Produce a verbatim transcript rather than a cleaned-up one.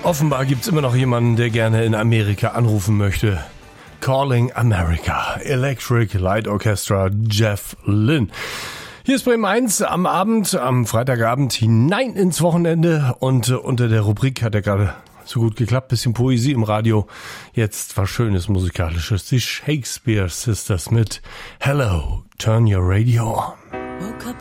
Offenbar gibt es immer noch jemanden, der gerne in Amerika anrufen möchte. Calling America, Electric Light Orchestra, Jeff Lynne. Hier ist Bremen eins am Abend, am Freitagabend hinein ins Wochenende und äh, unter der Rubrik hat er gerade so gut geklappt, bisschen Poesie im Radio. Jetzt was Schönes Musikalisches, die Shakespeare Sisters mit Hello, Turn Your Radio On. Woke up